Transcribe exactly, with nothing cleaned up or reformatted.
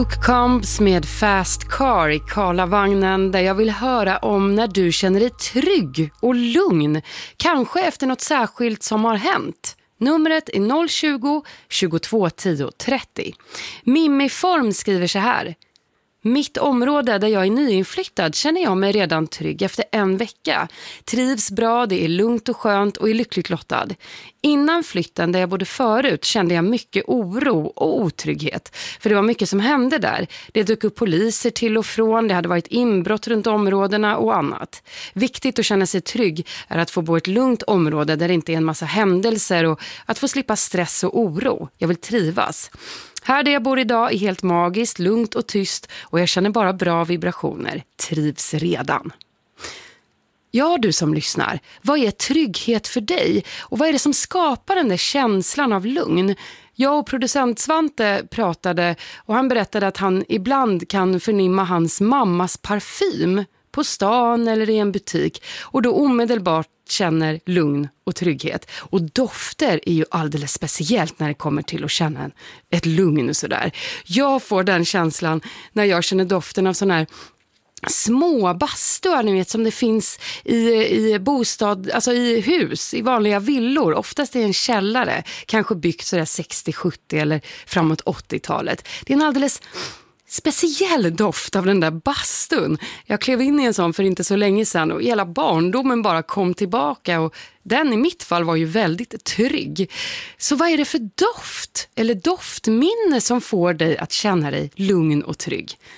Luke Combs med Fast Car i Karlavagnen, där jag vill höra om när du känner dig trygg och lugn. Kanske efter något särskilt som har hänt. Numret är noll tjugo, tjugotvå tio, trettio. Mimmi Form skriver så här. Mitt område där jag är nyinflyttad känner jag mig redan trygg efter en vecka. Trivs bra, det är lugnt och skönt och är lyckligt lottad. Innan flytten där jag bodde förut kände jag mycket oro och otrygghet. För det var mycket som hände där. Det dök upp poliser till och från, det hade varit inbrott runt områdena och annat. Viktigt att känna sig trygg är att få bo i ett lugnt område där det inte är en massa händelser och att få slippa stress och oro. Jag vill trivas. Här där jag bor idag är helt magiskt, lugnt och tyst och jag känner bara bra vibrationer. Trivs redan. Ja, du som lyssnar, vad är trygghet för dig? Och vad är det som skapar den där känslan av lugn? Jag och producent Svante pratade och han berättade att han ibland kan förnimma hans mammas parfym på stan eller i en butik och då omedelbart känner lugn och trygghet. Och dofter är ju alldeles speciellt när det kommer till att känna en, ett lugn och sådär. Jag får den känslan när jag känner doften av sån här små bastuar, ni vet, som det finns i, i bostad, alltså i hus, i vanliga villor. Oftast är en källare, kanske byggt sådär sextio sjuttio eller framåt åttiotalet. Det är en alldeles speciell doft av den där bastun. Jag klev in i en sån för inte så länge sedan och hela barndomen bara kom tillbaka och den i mitt fall var ju väldigt trygg. Så vad är det för doft eller doftminne som får dig att känna dig lugn och trygg?